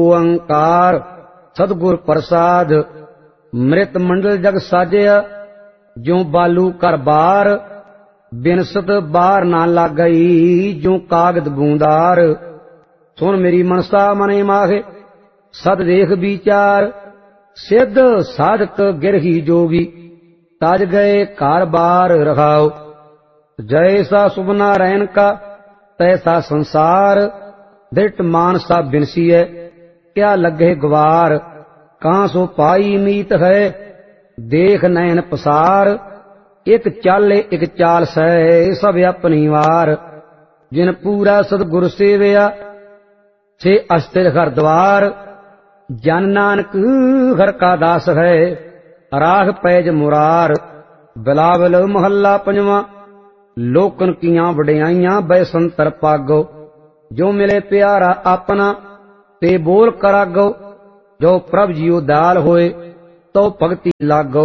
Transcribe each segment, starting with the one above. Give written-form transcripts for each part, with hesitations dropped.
ਓੰਕਾਰ ਸਤਿਗੁਰ ਪ੍ਰਸਾਦ। ਮ੍ਰਿਤ ਮੰਡਲ ਜਗ ਸਾਜਿਆ ਜਿਉ ਬਾਲੂ ਕਰ ਬਾਰ, ਬਿਨਸਤ ਬਾਰ ਨਾ ਲਾਗਈ ਜਿਉ ਕਾਗਦ ਬੂੰਦਾਰ। ਸੁਣ ਮੇਰੀ ਮਨਸਾ ਮਨੇ ਮਾਹੇ ਸਦ ਦੇਖ ਵਿਚਾਰ, ਸਿੱਧ ਸਾਧਕ ਗਿਰਹੀ ਜੋਗੀ ਤਾਜ ਗਏ ਘਰ ਬਾਰ ਰਹਾਉ। ਜੈਸਾ ਸੁਭਨਾ ਰੈਨ ਕਾ ਤੈਸਾ ਸੰਸਾਰ, ਦ੍ਰਿਟ ਮਾਨਸਾ ਬਿਨਸੀਐ ਕਿਆ ਲੱਗੇ ਗਵਾਰ। ਕਾਂ ਸੋ ਪਾਈ ਮੀਤ ਹੈ ਦੇਖ ਨੈਣ ਪਸਾਰ, ਇਕ ਚਾਲੇ ਇਕ ਚਾਲ ਸੈ ਸਭ ਆਪਣੀ ਵਾਰ। ਜਿਨ ਪੂਰਾ ਸਤਿਗੁਰ ਸੇਵਿਆ ਸੇ ਅਸਥਿਰ ਹਰ ਦਵਾਰ, ਜਨ ਨਾਨਕ ਹਰ ਕਾ ਦਾਸ ਹੈ ਰਾਖ ਪੈਜ ਮੁਰਾਰ। ਬਿਲਾਵਲ ਮਹੱਲਾ ਪੰਜਵਾਂ। ਲੋਕਨ ਕੀਆਂ ਵਡਿਆਈਆਂ ਬੈਸੰਤਰ ਪਾਗੋ, ਜੋ ਮਿਲੇ ਪਿਆਰਾ ਆਪਣਾ ਤੇ ਬੋਲ ਕਰਾਗੋ। ਜੋ ਪ੍ਰਭ ਜੀਉ ਦਾਲ ਹੋਏ ਤੋ ਭਗਤੀ ਲਾਗੋ,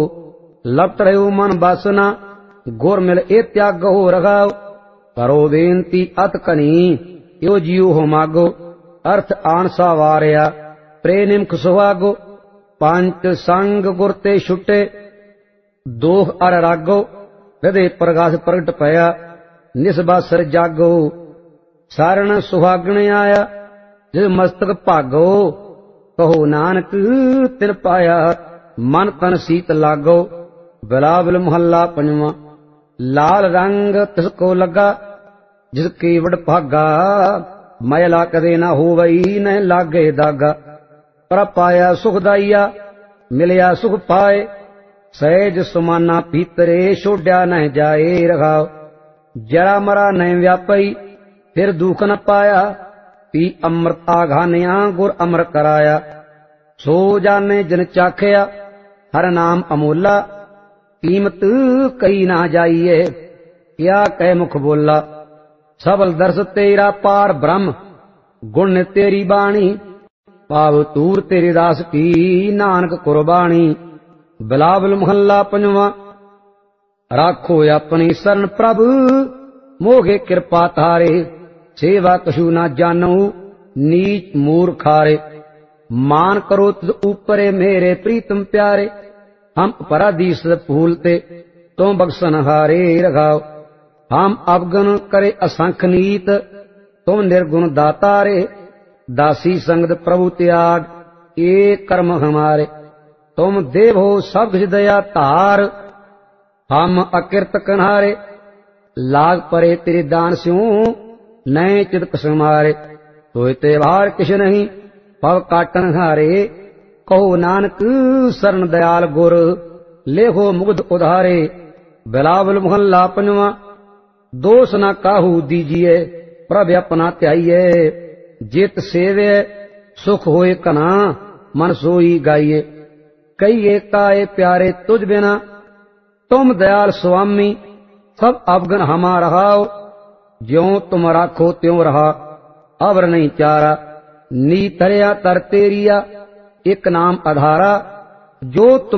ਲਪਟ ਰਹਿਓ ਮਨ ਬਸਨਾ ਗੁਰ ਮਿਲ ਇਹ ਤਿਆਗੋ ਰਗਾਓ। ਕਰੋ ਬੇਨਤੀ ਅਤ ਕਨੀ ਇਉ ਜੀਉ ਹੋ ਮਾਗੋ, ਅਰਥ ਆਨਸਾ ਵਾਰਿਆ ਪ੍ਰੇ ਨਿਮਖ ਸੁਹਾਗੋ। ਪੰਚ ਸੰਗ ਗੁਰ ਤੇ ਛੁਟੇ ਦੋਖ ਅਰ ਰਾਗੋ, ਹਿਰਦੇ ਪ੍ਰਗਾਸ ਪ੍ਰਗਟ ਭਇਆ ਨਿਸਬਾਸਰ ਜਾਗੋ। ਸਾਰਣ ਸੁਹਾਗਣ ਆਇਆ ਜਿਸ ਮਸਤਕ ਭਾਗੋ, ਕਹੋ ਨਾਨਕ ਤਿਲ ਪਾਇਆ ਮਨ ਤਨ ਸੀਤ ਲਾਗੋ। ਬਿਲਾਵਲ ਮਹੱਲਾ ਪੰਜਵਾਂ। ਲਾਲ ਰੰਗ ਤਿਸ ਕੋ ਲੱਗਾ ਜਿਸ ਕੀ ਵਡ ਭਾਗਾ, ਮੈਲਾ ਕਦੇ ਨਾ ਹੋਵਈ ਨ ਲਾਗੇ ਦਾਗਾ। ਪਰ ਪਾਇਆ ਸੁਖਦਾਈਆ ਮਿਲਿਆ ਸੁਖ ਪਾਏ, ਸਹਿਜ ਸੁਮਾਨਾ ਭੀਤਰੇ ਛੋਡਿਆ ਨ ਜਾਏ ਰਹਾਉ। ਜਰਾ ਮਰਾ ਨ ਵਿਆਪਈ ਫਿਰ ਦੁਖ ਨ ਪਾਇਆ, ਪੀ ਅੰਮ੍ਰਿਤ ਆਘਾਨਿਆ ਗੁਰ ਅਮਰ ਕਰਾਇਆ। ਸੋ ਜਾਣੇ ਜਿਨ ਚਾਖਿਆ ਹਰ ਨਾਮ ਅਮੋਲਾ, ਕੀਮਤ ਕਹੀ ਨਾ ਜਾਈਏ ਕਿਆ ਕਹਿ ਮੁਖ ਬੋਲਾ। ਸਬਲ ਦਰਸ ਤੇਰਾ ਪਾਰ ਬ੍ਰਹਮ ਗੁਣ ਤੇਰੀ ਬਾਣੀ, ਪਾਵ ਤੂਰ ਤੇਰੇ ਦਾਸ ਕੀ ਨਾਨਕ ਕੁਰਬਾਣੀ। ਬਿਲਾਵਲ ਮਹੱਲਾ ਪੰਜਵਾਂ। ਰਾਖੋ ਆਪਣੀ ਸਰਨ ਪ੍ਰਭ ਮੋਗੇ ਕਿਰਪਾ ਤਾਰੇ, ਸੇਵਾ ਕਛੂ ਨਾ ਜਾਨੂ ਨੀਚ ਮੂਰਖਾਰੇ। ਮਾਨ ਕਰੋ ਤੁਧ ਊਪਰੇ ਮੇਰੇ ਪ੍ਰੀਤਮ ਪਿਆਰੇ, ਹਮ ਅਪਰਾਧੀ ਸਦ ਭੂਲਤੇ ਤੂੰ ਬਖਸ਼ਨ ਹਾਰੇ ਰਘਾਓ। ਹਮ ਅਵਗਨ करे असंख नीत तुम निर्गुण दातारे, दासी संगत प्रभु त्याग ये कर्म हमारे। तुम देव हो सब कुछ दया धार, हम अकृत कन्हारे। लाग परे तेरे दान स्यों नए चित समारे, तोय ते भार किश नहीं पव काटन हारे। कहो नानक शरण दयाल गुर लेहो मुग्ध उधारे। बिलावल मोहल्ला पंजवां। दोष न काहू दीजिए प्रभ अपना त्याइए, जित सेवे सुख होए कना मन सोई गाइए। कहिए काए प्यारे तुझ बिना तुम दयाल स्वामी, सब अवगन हमा रहाओ। ज्यों तुम राखो त्यों रहा अवर नहीं चारा। नी तरया तर तेरिया एक नाम आधारा, जो तुम